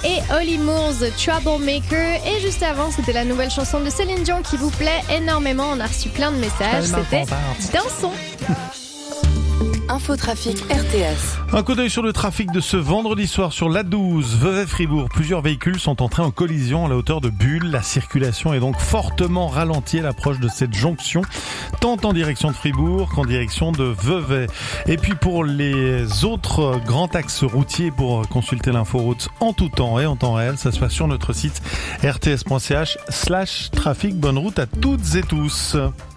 et Holly Moore's Troublemaker. Et juste avant, c'était la nouvelle chanson de Céline Dion qui vous plaît énormément. On a reçu plein de messages. C'était Dansons. Infotrafic RTS. Un coup d'œil sur le trafic de ce vendredi soir sur l'A12, Vevey-Fribourg. Plusieurs véhicules sont entrés en collision à la hauteur de Bulle. La circulation est donc fortement ralentie à l'approche de cette jonction, tant en direction de Fribourg qu'en direction de Vevey. Et puis pour les autres grands axes routiers, pour consulter l'inforoute en tout temps et en temps réel, ça se passe sur notre site rts.ch/trafic. Bonne route à toutes et tous.